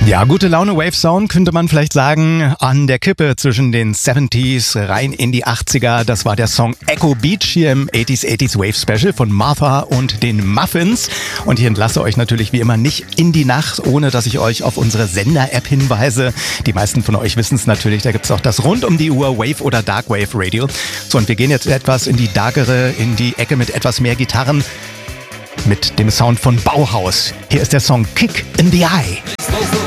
Ja, gute Laune Wave Sound könnte man vielleicht sagen, an der Kippe zwischen den 70s rein in die 80er. Das war der Song Echo Beach hier im 80s Wave Special von Martha und den Muffins. Und ich entlasse euch natürlich wie immer nicht in die Nacht, ohne dass ich euch auf unsere Sender-App hinweise. Die meisten von euch wissen es natürlich, da gibt es auch das rund um die Uhr Wave oder Dark Wave Radio. So, und wir gehen jetzt etwas in die darkere, in die Ecke mit etwas mehr Gitarren. Mit dem Sound von Bauhaus. Hier ist der Song Kick in the Eye.